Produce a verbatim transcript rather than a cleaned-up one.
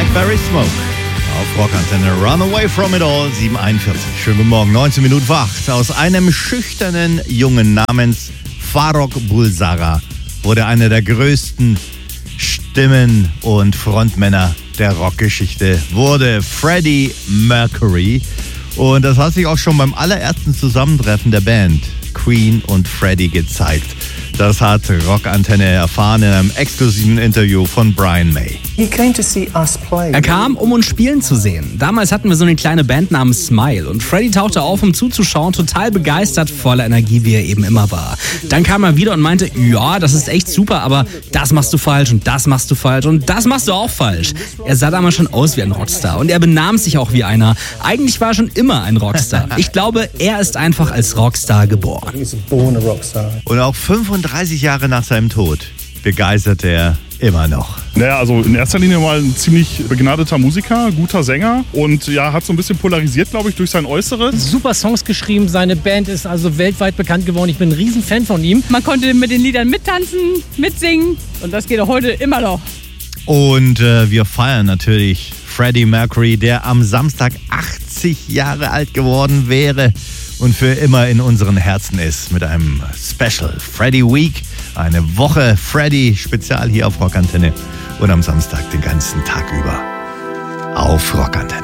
Blackberry Smoke. Auf Rockantenne Run Away From It All, sieben Uhr einundvierzig. Schönen guten Morgen, neunzehn Minuten vor acht. Aus einem schüchternen Jungen namens Farrokh Bulsara wurde einer der größten Stimmen und Frontmänner der Rockgeschichte, wurde Freddie Mercury. Und das hat sich auch schon beim allerersten Zusammentreffen der Band Queen und Freddie gezeigt. Das hat Rockantenne erfahren in einem exklusiven Interview von Brian May. Er kam, um uns spielen zu sehen. Damals hatten wir so eine kleine Band namens Smile und Freddie tauchte auf, um zuzuschauen, total begeistert, voller Energie, wie er eben immer war. Dann kam er wieder und meinte, ja, das ist echt super, aber das machst du falsch und das machst du falsch und das machst du auch falsch. Er sah damals schon aus wie ein Rockstar und er benahm sich auch wie einer. Eigentlich war er schon immer ein Rockstar. Ich glaube, er ist einfach als Rockstar geboren. Und auch fünfunddreißig Jahre nach seinem Tod begeistert er immer noch. Naja, also in erster Linie mal ein ziemlich begnadeter Musiker, guter Sänger und ja, hat so ein bisschen polarisiert, glaube ich, durch sein Äußeres. Super Songs geschrieben, seine Band ist also weltweit bekannt geworden. Ich bin ein Riesenfan von ihm. Man konnte mit den Liedern mittanzen, mitsingen und das geht auch heute immer noch. Und äh, wir feiern natürlich Freddie Mercury, der am Samstag achtzig Jahre alt geworden wäre und für immer in unseren Herzen ist, mit einem Special Freddie Week. Eine Woche Freddie Spezial hier auf Rockantenne und am Samstag den ganzen Tag über auf Rockantenne.